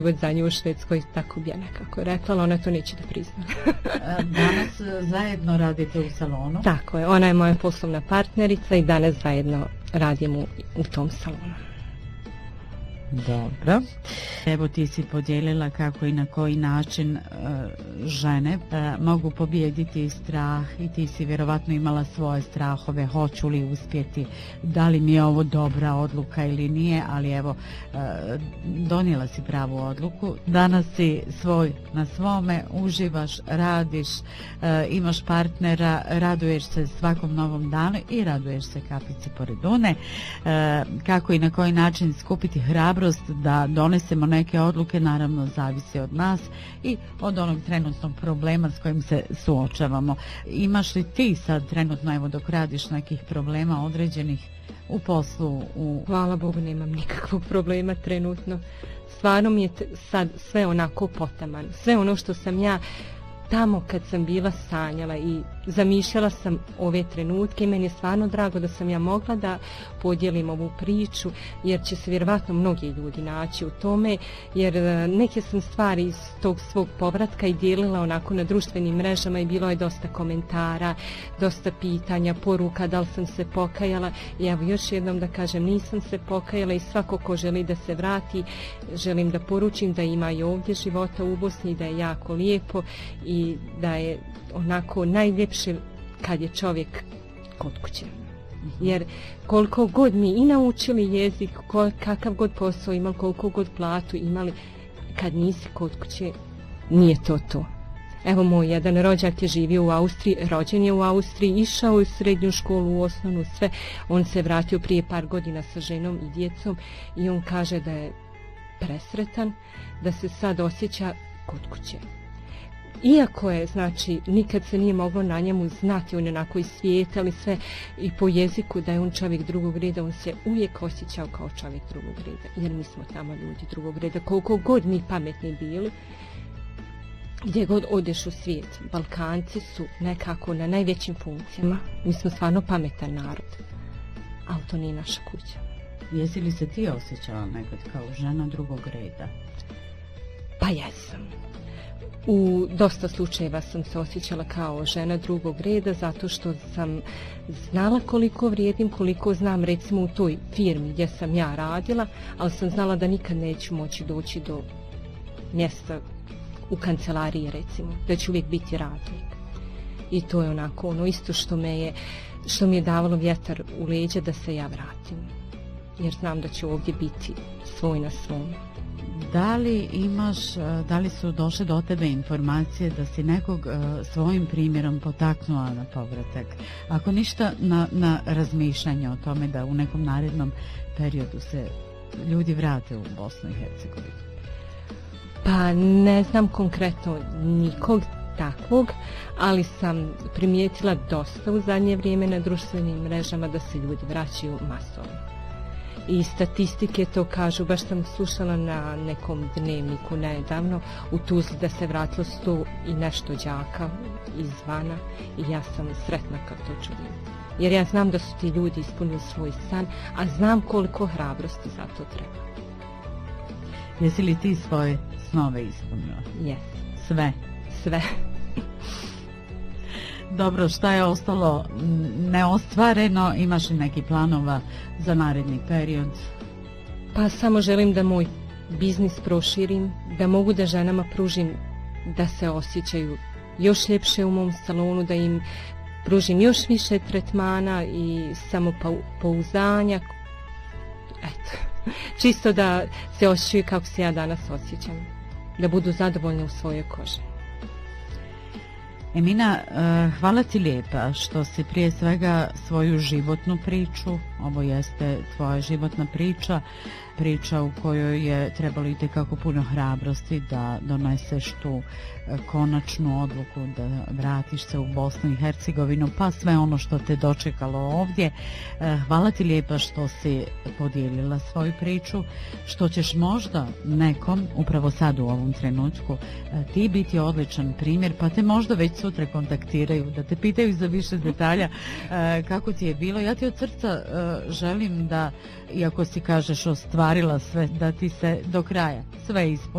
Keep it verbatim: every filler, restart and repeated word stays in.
za nju u Švedskoj, tako bi ja nekako rekla, ali ona to neće da prizna. Danas zajedno radite u salonu? Tako je, ona je moja poslovna partnerica i danas zajedno radimo u tom salonu. Dobro. Evo ti si podijelila kako i na koji način e, žene e, mogu pobijediti strah i ti si vjerovatno imala svoje strahove, hoću li uspjeti, da li mi je ovo dobra odluka ili nije, ali evo e, donijela si pravu odluku. Danas si svoj na svome, uživaš, radiš, e, imaš partnera, raduješ se svakom novom danu i raduješ se kapici pored une. E, kako i na koji način skupiti hrabrost da donesemo neke odluke, naravno zavisi od nas i od onog trenutnog problema s kojim se suočavamo. Imaš li ti sad trenutno, evo dok radiš, nekih problema određenih u poslu? U... Hvala Bogu, nemam nikakvog problema trenutno. Stvarno mi je sad sve onako potaman. Sve ono što sam ja tamo kad sam bila sanjala i zamišljala sam ove trenutke i meni je stvarno drago da sam ja mogla da podijelim ovu priču, jer će se vjerovatno mnogi ljudi naći u tome, jer neke sam stvari iz tog svog povratka i dijelila onako na društvenim mrežama i bilo je dosta komentara, dosta pitanja, poruka da li sam se pokajala. I evo još jednom da kažem, nisam se pokajala i svako ko želi da se vrati, želim da poručim da ima i ovdje života u Bosni, da je jako lijepo i da je onako najljepše kad je čovjek kod kuće. Jer koliko god mi i naučili jezik, kakav god posao imali, koliko god platu imali, kad nisi kod kuće, nije to to. Evo moj jedan rođak je živio u Austriji, rođen je u Austriji, išao u srednju školu, u osnovnu, sve. On se vratio prije par godina sa ženom i djecom i on kaže da je presretan, da se sad osjeća kod kuće. Iako je, znači, nikad se nije moglo na njemu znati, on je onako i svijet, ali sve i po jeziku da je on čovjek drugog reda, on se uvijek osjećao kao čovjek drugog reda, jer mi smo tamo ljudi drugog reda, koliko god mi pametni bili, gdje god odeš u svijet, Balkanci su nekako na najvećim funkcijama, mi smo stvarno pametan narod, ali to nije naša kuća. Jesi li se ti osjećala nekad kao žena drugog reda? Pa jesam. U dosta slučajeva sam se osjećala kao žena drugog reda zato što sam znala koliko vrijedim, koliko znam recimo u toj firmi gdje sam ja radila, ali sam znala da nikad neću moći doći do mjesta u kancelariji recimo, da ću uvijek biti radnik. I to je onako ono isto što me je, što mi je davalo vjetar u leđa da se ja vratim, jer znam da ću ovdje biti svoj na svom. Da li imaš, da li su došle do tebe informacije da si nekog svojim primjerom potaknula na povratak? Ako ništa, na, na razmišljanje o tome da u nekom narednom periodu se ljudi vrate u Bosnu i Hercegovinu? Pa ne znam konkretno nikog takvog, ali sam primijetila dosta u zadnje vrijeme na društvenim mrežama da se ljudi vraćaju masovno. I statistike to kažu, baš sam slušala na nekom dnevniku nedavno u Tuzli da se vratilo sto i nešto đaka izvana i ja sam sretna kad to čujem. Jer ja znam da su ti ljudi ispunili svoj san, a znam koliko hrabrosti za to treba. Jesi li ti svoje snove ispunila? Jes. Sve? Sve. Dobro, šta je ostalo neostvareno? Imaš li neki planova za naredni period? Pa samo želim da moj biznis proširim, da mogu da ženama pružim da se osjećaju još ljepše u mom salonu, da im pružim još više tretmana i samopouzdanja. Eto, čisto da se osjećaju kako se ja danas osjećam, da budu zadovoljne u svojoj koži. Emina, hvala ti lijepa što si prije svega svoju životnu priču, ovo jeste tvoja životna priča, priča u kojoj je trebalo itekako puno hrabrosti da doneseš tu konačnu odluku da vratiš se u Bosnu i Hercegovinu, pa sve ono što te dočekalo ovdje. Hvala ti lijepa što si podijelila svoju priču, što ćeš možda nekom, upravo sad u ovom trenutku, ti biti odličan primjer, pa te možda već sutra kontaktiraju, da te pitaju za više detalja kako ti je bilo. Ja ti od srca želim da, iako si kažeš ostvarila sve, da ti se do kraja sve ispuni.